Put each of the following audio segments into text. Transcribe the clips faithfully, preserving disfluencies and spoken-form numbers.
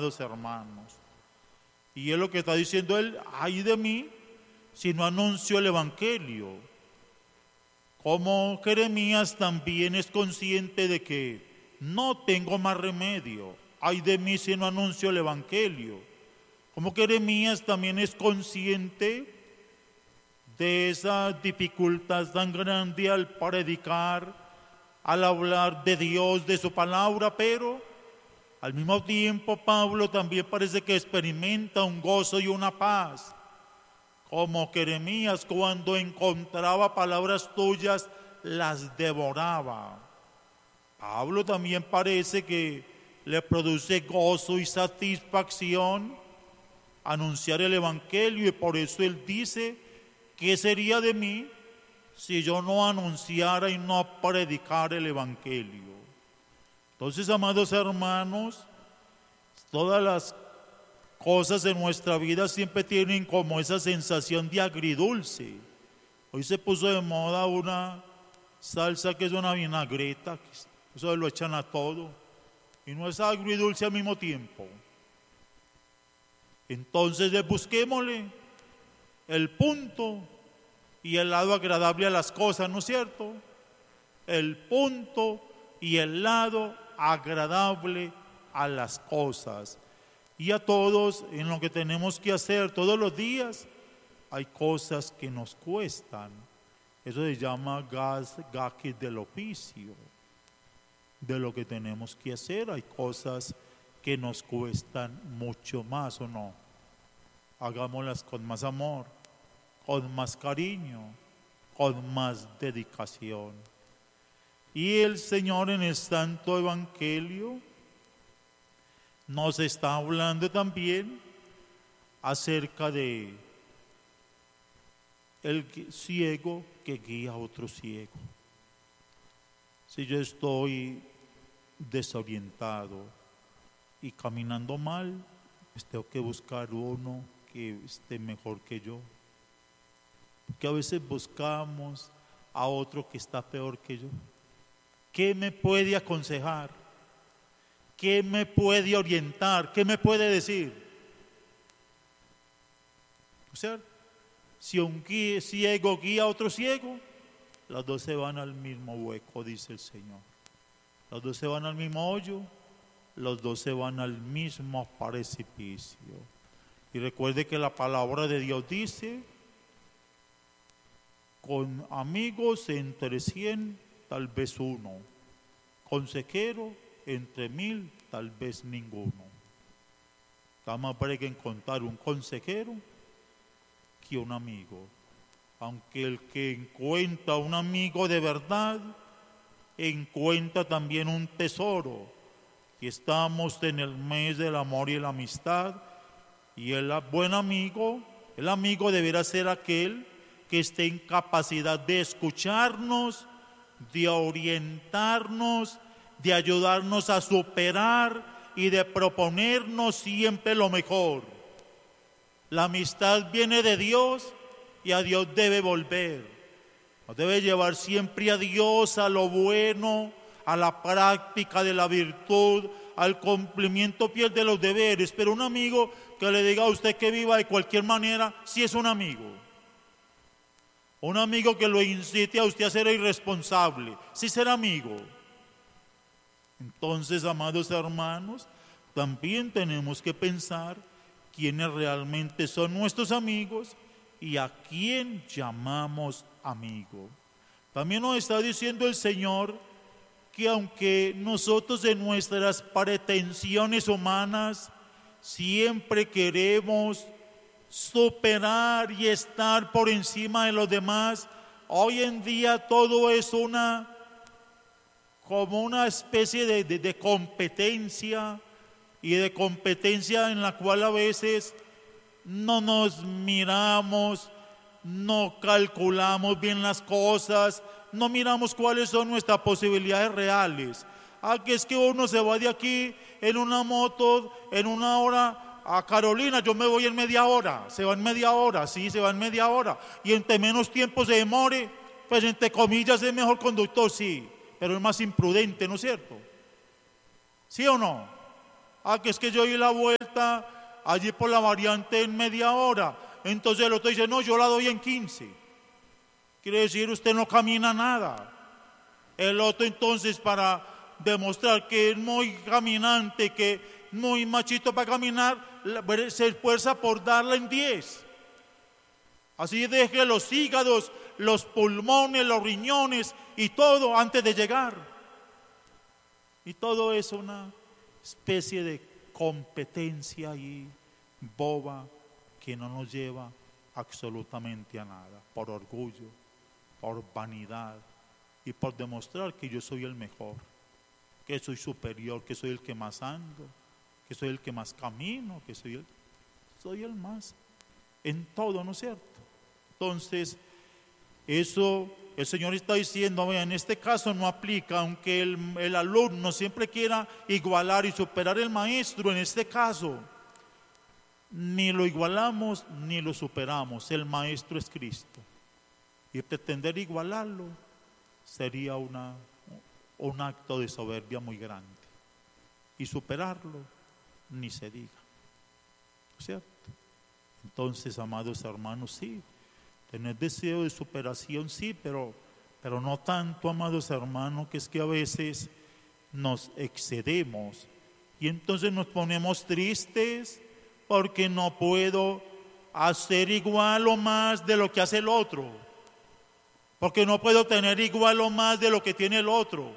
amados hermanos. Y es lo que está diciendo él: ay de mí si no anuncio el Evangelio. Como Jeremías también es consciente de que no tengo más remedio. Ay de mí si no anuncio el Evangelio. Como Jeremías también es consciente de esa dificultad tan grande al predicar, al hablar de Dios, de su palabra, pero al mismo tiempo Pablo también parece que experimenta un gozo y una paz. Como Jeremías, cuando encontraba palabras tuyas, las devoraba. Pablo también parece que le produce gozo y satisfacción anunciar el Evangelio, y por eso él dice: ¿qué sería de mí si yo no anunciara y no predicara el Evangelio? Entonces, amados hermanos, todas las cosas en nuestra vida siempre tienen como esa sensación de agridulce. Hoy se puso de moda una salsa que es una vinagreta, eso lo echan a todo, y no es agridulce al mismo tiempo. Entonces busquémosle el punto y el lado agradable a las cosas, ¿no es cierto? El punto y el lado agradable a las cosas. Y a todos, en lo que tenemos que hacer todos los días, hay cosas que nos cuestan. Eso se llama gas, gajes del oficio. De lo que tenemos que hacer, hay cosas que nos cuestan mucho más, ¿o no? Hagámoslas con más amor, con más cariño, con más dedicación. Y el Señor en el Santo Evangelio nos está hablando también acerca de el ciego que guía a otro ciego. Si yo estoy desorientado y caminando mal, pues tengo que buscar uno que esté mejor que yo. Porque a veces buscamos a otro que está peor que yo. ¿Qué me puede aconsejar? ¿Qué me puede orientar? ¿Qué me puede decir? O sea, si un guía, ciego guía a otro ciego, los dos se van al mismo hueco, dice el Señor. Los dos se van al mismo hoyo, los dos se van al mismo precipicio. Y recuerde que la palabra de Dios dice: con amigos entre cien, tal vez uno; consejero entre mil, tal vez ninguno. Está más brega encontrar un consejero que un amigo. Aunque el que encuentra un amigo de verdad, encuentra también un tesoro. Y estamos en el mes del amor y la amistad, y el buen amigo, el amigo deberá ser aquel que esté en capacidad de escucharnos, de orientarnos, de ayudarnos a superar y de proponernos siempre lo mejor. La amistad viene de Dios y a Dios debe volver. Nos debe llevar siempre a Dios, a lo bueno, a la práctica de la virtud, al cumplimiento fiel de los deberes. Pero un amigo que le diga a usted que viva de cualquier manera, sí es un amigo. Un amigo que lo incite a usted a ser irresponsable, sí será amigo. Entonces, amados hermanos, también tenemos que pensar quiénes realmente son nuestros amigos y a quién llamamos amigo. También nos está diciendo el Señor que aunque nosotros en nuestras pretensiones humanas siempre queremos superar y estar por encima de los demás, hoy en día todo es una como una especie de, de, de competencia, y de competencia en la cual a veces no nos miramos, no calculamos bien las cosas, no miramos cuáles son nuestras posibilidades reales. Ah, que es que uno se va de aquí en una moto en una hora a Carolina, yo me voy en media hora, se va en media hora, sí, se va en media hora, y entre menos tiempo se demore, pues entre comillas es mejor conductor, sí, pero es más imprudente, ¿no es cierto? ¿Sí o no? Ah, que es que yo di la vuelta allí por la variante en media hora. Entonces el otro dice, no, yo la doy en quince. Quiere decir, usted no camina nada. El otro entonces, para demostrar que es muy caminante, que es muy machito para caminar, se esfuerza por darla en diez. Así deje los hígados, los pulmones, los riñones y todo antes de llegar. Y todo es una especie de competencia ahí boba que no nos lleva absolutamente a nada, por orgullo, por vanidad y por demostrar que yo soy el mejor, que soy superior, que soy el que más ando, que soy el que más camino, que soy el, soy el más en todo, ¿no es cierto? Entonces, eso el Señor está diciendo, vea, en este caso no aplica, aunque el, el alumno siempre quiera igualar y superar al maestro, en este caso ni lo igualamos ni lo superamos, el maestro es Cristo. Y pretender igualarlo sería una, un acto de soberbia muy grande. Y superarlo, ni se diga. ¿Cierto? Entonces, amados hermanos, sí, tener deseo de superación, sí, pero, pero no tanto, amados hermanos, que es que a veces nos excedemos y entonces nos ponemos tristes porque no puedo hacer igual o más de lo que hace el otro, porque no puedo tener igual o más de lo que tiene el otro.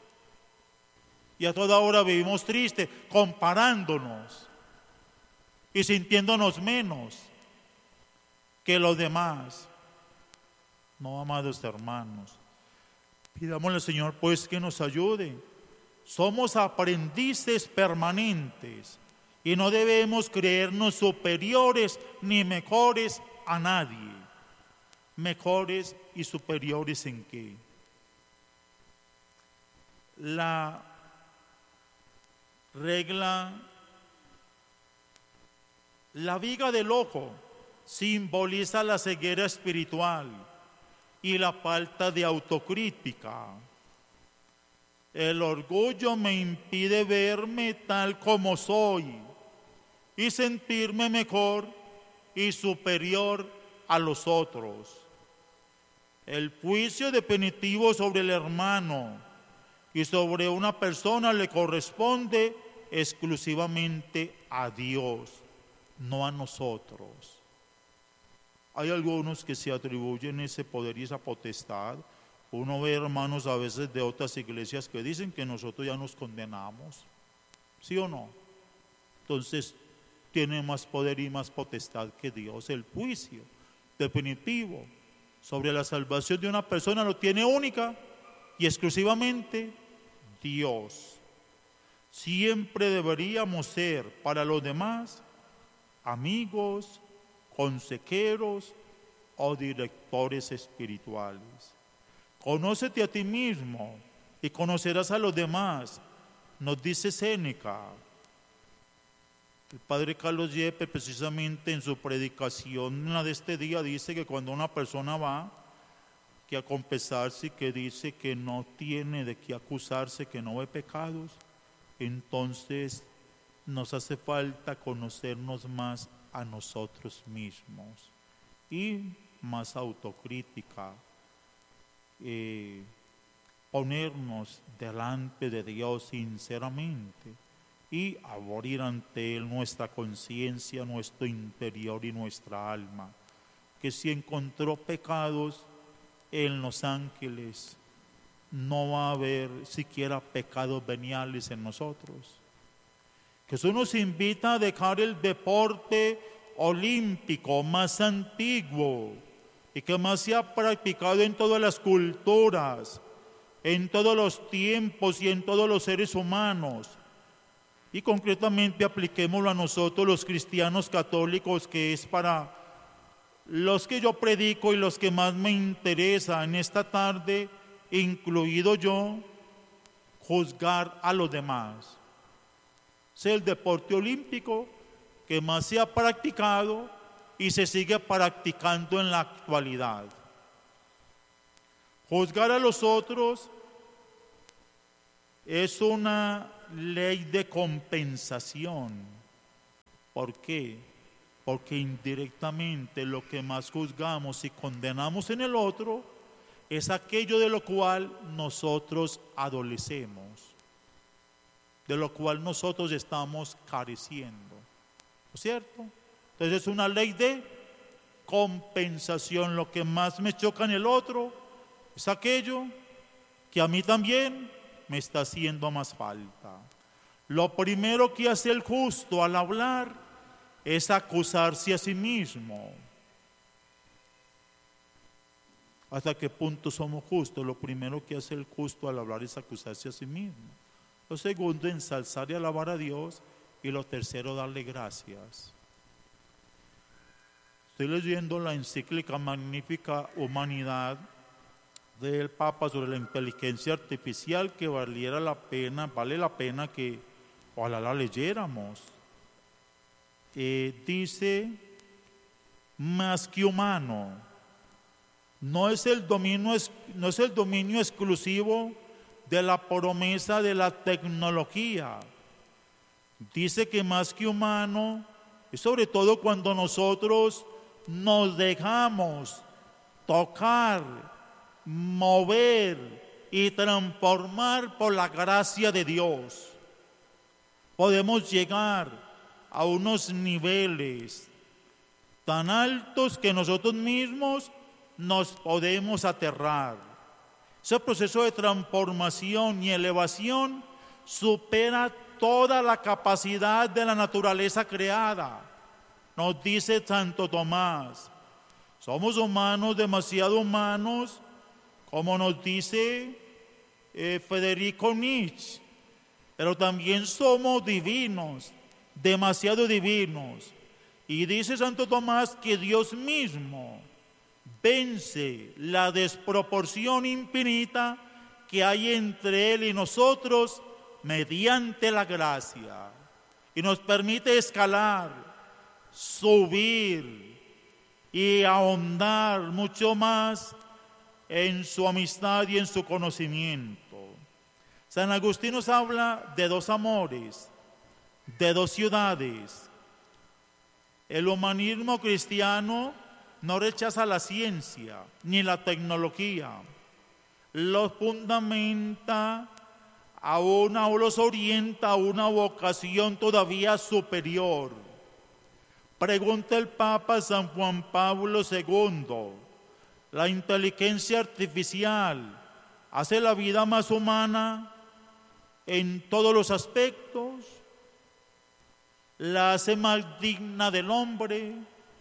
Y a toda hora vivimos tristes, comparándonos y sintiéndonos menos que los demás. No, amados hermanos, pidámosle al Señor pues que nos ayude. Somos aprendices permanentes y no debemos creernos superiores ni mejores a nadie. ¿Mejores y superiores en qué? La regla, la viga del ojo simboliza la ceguera espiritual y la falta de autocrítica. El orgullo me impide verme tal como soy y sentirme mejor y superior a los otros. El juicio definitivo sobre el hermano y sobre una persona le corresponde exclusivamente a Dios, no a nosotros. Hay algunos que se atribuyen ese poder y esa potestad. Uno ve hermanos a veces de otras iglesias que dicen que nosotros ya nos condenamos, ¿sí o no? Entonces tiene más poder y más potestad que Dios. El juicio definitivo sobre la salvación de una persona lo tiene única y exclusivamente Dios. Siempre deberíamos ser para los demás amigos, consejeros o directores espirituales. Conócete a ti mismo y conocerás a los demás, nos dice Séneca. El padre Carlos Yepes, precisamente en su predicación la de este día, dice que cuando una persona va que a confesarse y que dice que no tiene de qué acusarse, que no ve pecados, entonces nos hace falta conocernos más a nosotros mismos y más autocrítica, eh, ponernos delante de Dios sinceramente y abrir ante Él nuestra conciencia, nuestro interior y nuestra alma, que si encontró pecados en los ángeles, no va a haber siquiera pecados veniales en nosotros. Jesús nos invita a dejar el deporte olímpico más antiguo y que más se ha practicado en todas las culturas, en todos los tiempos y en todos los seres humanos. Y concretamente apliquémoslo a nosotros los cristianos católicos, que es para los que yo predico y los que más me interesa en esta tarde, incluido yo, juzgar a los demás. Es el deporte olímpico que más se ha practicado y se sigue practicando en la actualidad. Juzgar a los otros es una ley de compensación. ¿Por qué? Porque indirectamente lo que más juzgamos y condenamos en el otro es aquello de lo cual nosotros adolecemos, de lo cual nosotros estamos careciendo, ¿no es cierto? Entonces es una ley de compensación. Lo que más me choca en el otro es aquello que a mí también me está haciendo más falta. Lo primero que hace el justo al hablar es acusarse a sí mismo. ¿Hasta qué punto somos justos? Lo primero que hace el justo al hablar es acusarse a sí mismo. Lo segundo, ensalzar y alabar a Dios. Y lo tercero, darle gracias. Estoy leyendo la encíclica Magnífica Humanidad del Papa sobre la inteligencia artificial, que valiera la pena, vale la pena que ojalá la leyéramos. Eh, dice, más que humano, no es el dominio, no es el dominio exclusivo de la promesa de la tecnología. Dice que más que humano es sobre todo cuando nosotros nos dejamos tocar, mover y transformar por la gracia de Dios. Podemos llegar a unos niveles tan altos que nosotros mismos nos podemos aterrar. Ese proceso de transformación y elevación supera toda la capacidad de la naturaleza creada. Nos dice Santo Tomás, somos humanos, demasiado humanos, como nos dice eh, Federico Nietzsche, pero también somos divinos, demasiado divinos. Y dice Santo Tomás que Dios mismo vence la desproporción infinita que hay entre Él y nosotros mediante la gracia, y nos permite escalar, subir y ahondar mucho más en su amistad y en su conocimiento. San Agustín nos habla de dos amores, de dos ciudades. El humanismo cristiano no rechaza la ciencia ni la tecnología, los fundamenta a una o los orienta a una vocación todavía superior. Pregunta el Papa San Juan Pablo segundo, ¿la inteligencia artificial hace la vida más humana en todos los aspectos? ¿La hace más digna del hombre?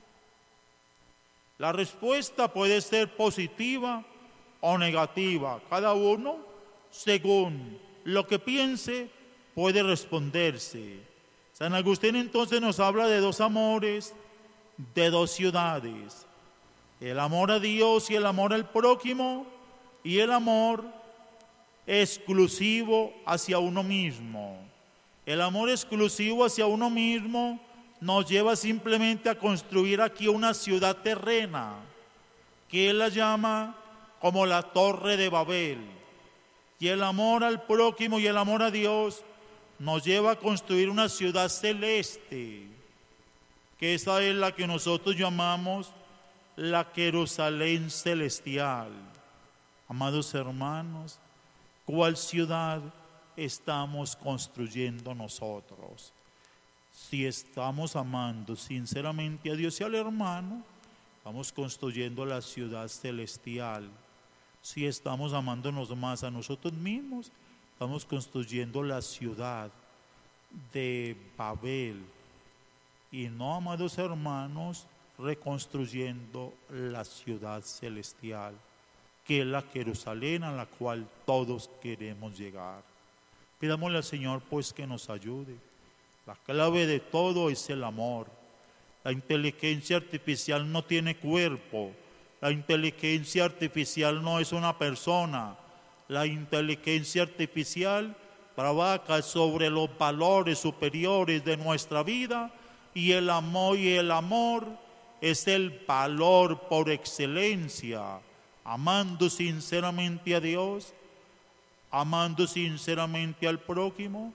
La respuesta puede ser positiva o negativa. Cada uno, según lo que piense, puede responderse. San Agustín entonces nos habla de dos amores, de dos ciudades. El amor a Dios y el amor al prójimo, y el amor exclusivo hacia uno mismo. El amor exclusivo hacia uno mismo nos lleva simplemente a construir aquí una ciudad terrena, que él la llama como la Torre de Babel. Y el amor al prójimo y el amor a Dios nos lleva a construir una ciudad celeste, que esa es la que nosotros llamamos la Jerusalén celestial. Amados hermanos, ¿cuál ciudad estamos construyendo nosotros? Si estamos amando sinceramente a Dios y al hermano, estamos construyendo la ciudad celestial. Si estamos amándonos más a nosotros mismos, estamos construyendo la ciudad de Babel. Y no, amados hermanos, reconstruyendo la ciudad celestial, que es la Jerusalén a la cual todos queremos llegar. Pidámosle al Señor pues que nos ayude. La clave de todo es el amor. La inteligencia artificial no tiene cuerpo. La inteligencia artificial no es una persona. La inteligencia artificial trabaja sobre los valores superiores de nuestra vida, y el amor y el amor es el valor por excelencia. Amando sinceramente a Dios, amando sinceramente al prójimo,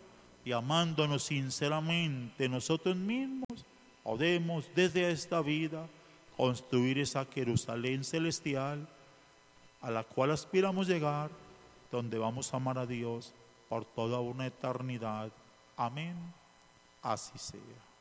y amándonos sinceramente nosotros mismos, podemos desde esta vida construir esa Jerusalén celestial a la cual aspiramos llegar, donde vamos a amar a Dios por toda una eternidad. Amén. Así sea.